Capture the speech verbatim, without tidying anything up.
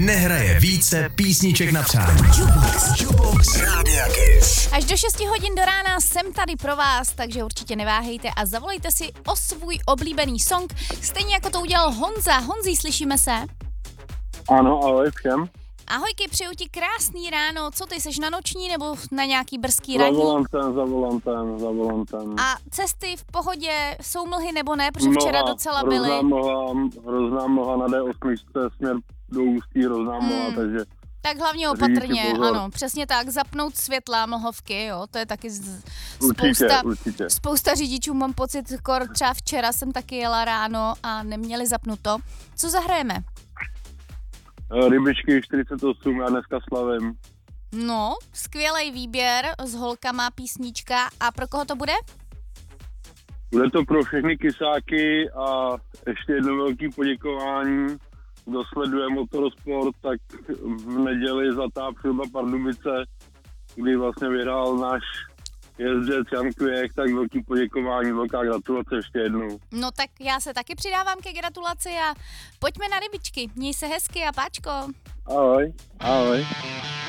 nehraje více písniček na přání. Jukebox, Jukebox Rádia Kiss. Až do šesti hodin do rána jsem tady pro vás, takže určitě neváhejte a zavolejte si o svůj oblíbený song, stejně jako to udělal Honza. Honzi, slyšíme se? Ano, ahoj všem. Ahojky, přeju ti krásný ráno. Co ty, seš na noční nebo na nějaký brzký Za ranní? volantem, za volantem, za volantem. A cesty v pohodě, jsou mlhy nebo ne? Protože včera Mlha, docela byly. Hrozná mlha, hrozná mlha na D osm směr do Ústí, hrozná mlha, Hmm. takže... Tak hlavně Řidiči opatrně, pozor. ano, přesně tak, zapnout světla, mlhovky, jo, to je taky z, Určitě, spousta, určitě. spousta řidičů, mám pocit, kor, třeba včera jsem taky jela ráno a neměli zapnuto. Co zahrajeme? Rybičky čtyřicet osm, já dneska slavím. No, skvělej výběr, s holkama písnička a pro koho to bude? Bude to pro všechny kysáky a ještě jedno velké poděkování. Kdo sleduje motorsport, tak v neděli Zlatá přilba Pardubice, kdy vlastně vyhrál náš jezdec Jan Kvěch, tak velký poděkování, velká gratulace ještě jednou. No tak já se taky přidávám ke gratulaci a pojďme na rybičky. Měj se hezky a páčko. Ahoj, ahoj.